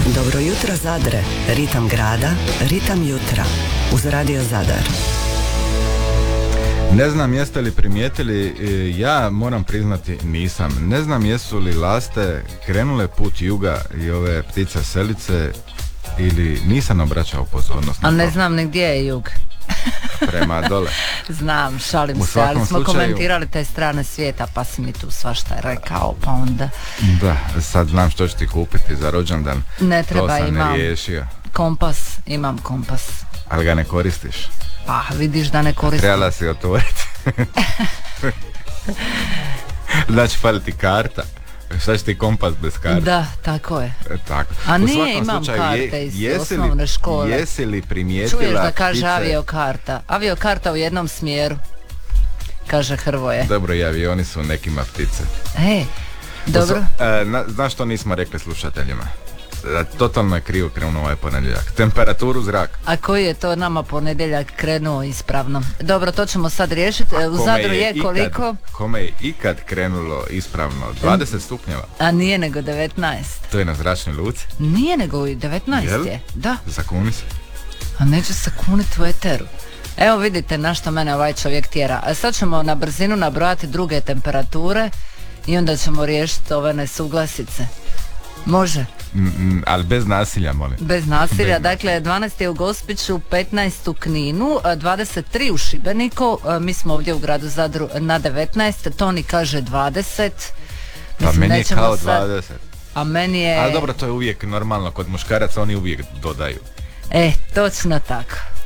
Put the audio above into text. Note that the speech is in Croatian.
Dobro jutro Zadre, ritam grada, ritam jutra, uz Radio Zadar. Ne znam jeste li primijetili, ja moram priznati nisam. Ne znam jesu li laste krenule put juga i ove ptice selice ili nisam obraćao pozornost. A ne znam ni gdje je jug. Prema dole. Znam, šalim se, ali smo slučaju komentirali te strane svijeta, pa si mi tu svašta rekao, pa onda... Da, sad znam što ću ti kupiti za rođendan. Ne treba, to sam imam ne riješio. kompas, imam kompas. Ali ga ne koristiš. Pa vidiš da ne koristim. Trebala si otvoriti. Znači fali ti karta. Šta će ti kompas bez karte? Da, tako je. Tako. A nije, imam karte iz osnovne škole. Jesi li primijetila... Čuješ da kaže ptice? aviokarta. Aviokarta u jednom smjeru, kaže Hrvoje. Dobro, i avioni su nekima ptice. Dobro. Znaš što nismo rekli slušateljima? Totalno je krivo krenuo ovaj ponedjeljak. Temperaturu zraka. A koji je to nama ponedjeljak krenuo ispravno? Dobro, to ćemo sad riješiti. U Zadru je koliko? Kome je ikad krenulo ispravno? 20 stupnjeva. A nije nego 19. To je na zračnoj luci. Nije nego 19 je. Da. Zakuni se. A neću se kuniti u eteru. Evo vidite na što mene ovaj čovjek tjera. A sad ćemo na brzinu nabrojati druge temperature i onda ćemo riješiti ove nesuglasice. Može? Ali bez nasilja, molim. Bez nasilja, dakle 12 je u Gospiću, 15 u Kninu, 23 u Šibeniku, mi smo ovdje u gradu Zadru na 19, Toni kaže 20. Pa meni je kao 20. A meni je... Ali dobro, to je uvijek normalno, kod muškaraca oni uvijek dodaju. Točno tako.